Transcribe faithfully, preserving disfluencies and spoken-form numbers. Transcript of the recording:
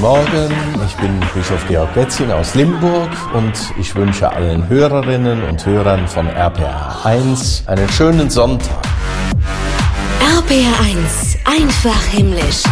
Morgen, ich bin Bischof Georg Betzing aus Limburg und ich wünsche allen Hörerinnen und Hörern von R P R eins einen schönen Sonntag. R P R eins, einfach himmlisch.